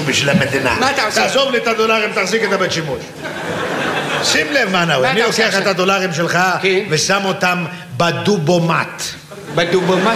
בשביל המדינה. מה אתה עושה? תעזוב לי את הדולרים, תחזיק את הבית שימוש. שים לב, מנאווי, אני לוקח את הדולרים שלך ושם אותם בדובומט. בדובומט?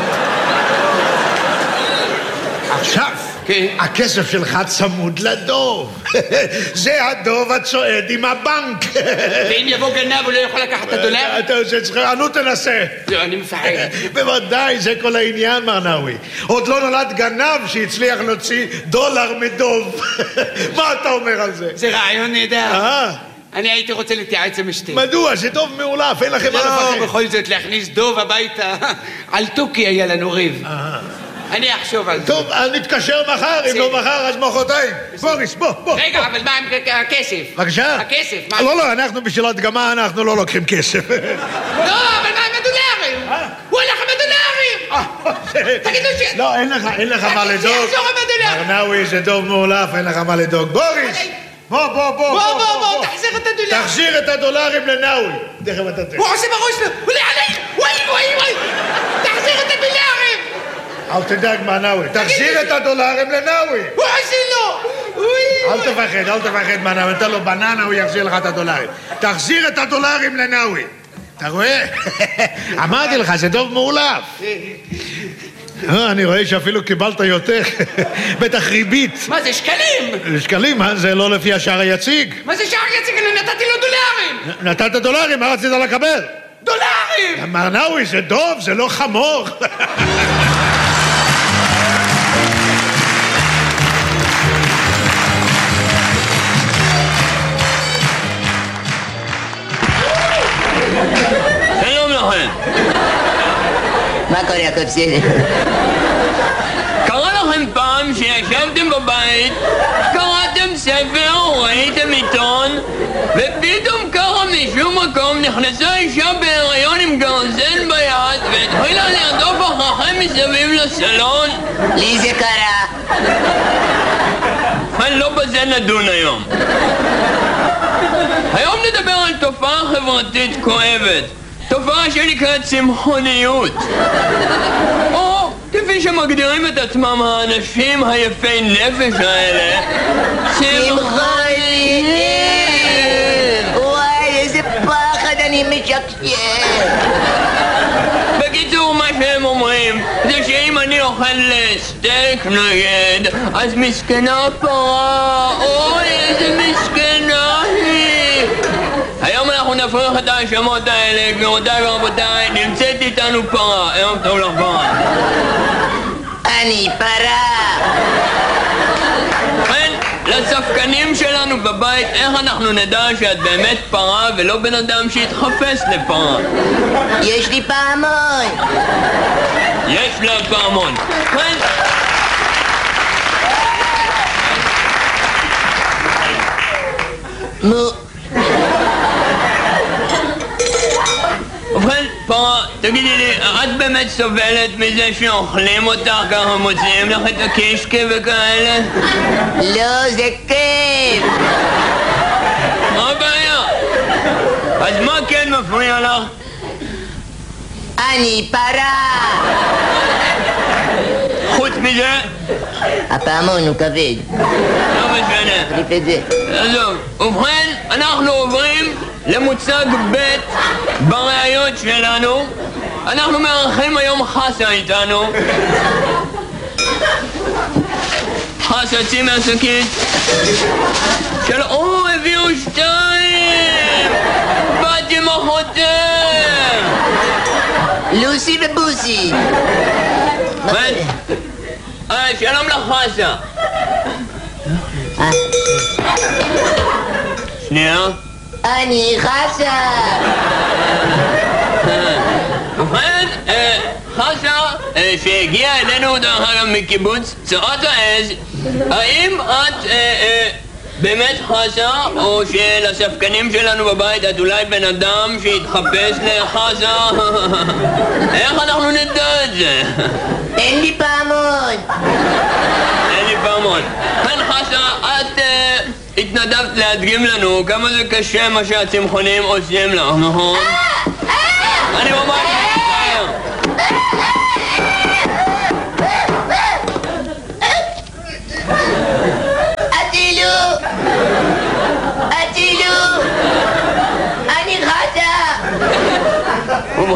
עכשיו, הכסף שלך צמוד לדוב. זה הדוב הצועד עם הבנק. ואם יבוא גנב הוא לא יכול לקחת את הדולר? אתה עושה צריך, נו תנסה. לא, אני מפחד. בוודאי, זה כל העניין, מנאווי. עוד לא נולד גנב שהצליח להוציא דולר מדוב. מה אתה אומר על זה? זה רעיון נהדר. אני הייתי רוצה להתייעץ עם אשתי. מדוע? זה דוב מעולף, אין לכם מה לפחד. לא, בכל זאת להכניס דוב הביתה. על תוכי היה לנו ריב. אני אחשוב על זה. טוב, נתקשר מחר, אם לא מחר אז מחרתיים. בוריס, בוא. רגע, אבל מה עם הכסף? בבקשה? הכסף, מה? לא, אנחנו בשביל הדגמה, אנחנו לא לוקחים כסף. לא, אבל מה עם הדולרים? הוא הלך עם הדולרים! תגידו ש... לא, אין לך מה לדאוג. שיחזור עם הדולרים! מנאווי, זה דוב מעולף, אין לך מה לדאוג. בוריס! בוא, תחזיר את הדולרים. תחזיר את הדולרים לנאווי. תכף אתה תראה. הוא עושה בראש לו, הוא עלי, וואי. תחזיר את הדולרים. אל תדאג מנאווי, תחזיר את הדולרים לנאווי. הוא עושה לו. אל תפחד מנאווי, נתן לו בננה, הוא יחזיר לך את הדולרים. תחזיר את הדולרים לנאווי. אתה רואה? אמרתי לך, זה דוב מעולף. אני רואה שאפילו קיבלת יותר. בטח ריבית. מה זה, שקלים? שקלים, זה לא לפי השער היציג. מה זה שער יציג? אני נתתי לו דולרים. נתת דולרים, מה רצית לקבל? דולרים! מנאווי, זה דוב, זה לא חמור. שלום לכם. מה קורה, יעקב סייני? קרה לכם פעם שישבתם בבית, קראתם ספר, ראיתם עיתון, ופתאום ככה משום מקום נכנסה אישה בהיריון עם גרזן ביד והתחילה לרדוף אחריכם מסביב לסלון? לי זה קרה. לא בזה נדון היום. היום נדבר על תופעה חברתית כואבת, תופעה שנקראת צמחוניות, או כפי שמגדירים את עצמם האנשים היפי נפש האלה, צמחונים. וואי, איזה פחד, אני משקשק. בקיצור, מה שהם אומרים זה שאם אני אוכל סטייק נגד, אז מסכנה פרה, אוי איזה מסכנה היא. היום אנחנו נפריך את ההאשמות האלה, גבירותיי ורבותיי. נמצאת איתנו פרה. ערב טוב לך פרה. אני פרה. כן, לספקנים שלנו בבית, איך אנחנו נדע שאת באמת פרה ולא בן אדם שהתחפש לפרה? יש לי פעמון. יש לה פעמון. כן. מו. ובכן, פרה, תגידי לי, את באמת סובלת מזה שאוכלים אותך ככה, מוציאים לך את הקישקה וכאלה? לא, זה כיף. מה הבעיה? אז מה כן מפריע לך? אני פרה. חוץ מזה? הפעמון הוא כבד. לא משנה. תחליף את זה. עזוב. ובכן, אנחנו עוברים למוצג ב' בראיות שלנו. אנחנו מארחים היום חסה איתנו. חסה, צאי מהשקית. הביאו 2! באתי עם אחותם! לוסי ובוסי. שלום לך חסה. שנייה. אני חסה. ובכן, חסה, שהגיעה אלינו דרך אגב מקיבוץ צורת העז, האם את באמת חסה, או שלספקנים שלנו בבית את אולי בן אדם שהתחפש לחסה? איך אנחנו נדע את זה? אין לי פעמון. אין לי פעמון. כן חסה, את התנדבת להדגים לנו כמה זה קשה מה שהצמחונים עושים לך, נכון? אני ממש מצטער.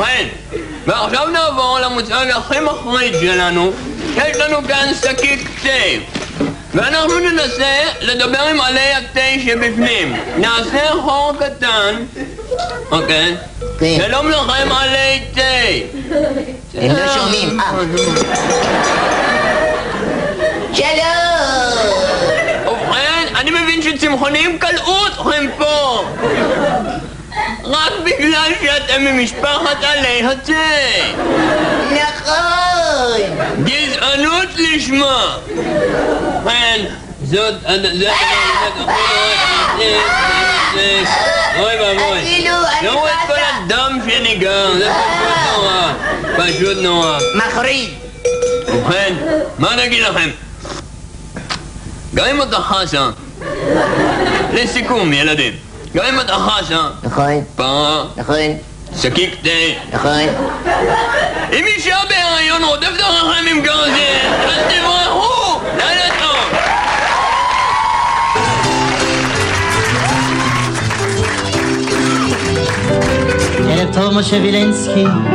ובכן, ועכשיו נעבור למוצג הכי מחריד שלנו. יש לנו כאן שקית תה, ואנחנו ננסה לדבר עם עלי התה שבפנים. נעשה חור קטן, אוקיי? כן. שלום לכם עלי תה. הם לא שומעים. שלום! ובכן, אני מבין שצמחונים קלעו אתכם פה רק בגלל שאתם ממשפחת עלי התה. נכון! גזענות לשמה. ובכן, זאת... אוי ואבוי. אפילו אני ראו את כל חסה. הדם שניגר, זה פשוט נורא. פשוט נורא. מחריד. ובכן, מה נגיד לכם? גם אם אתה חסה, לסיכום ילדים, גם אם אתה חסה, נכון, פרה, נכון, שקיק תה, נכון. אם אישה בהיריון רודפת אחריכם עם גרזן, אז תברחו! לילה טוב! ערב טוב משה וילנסקי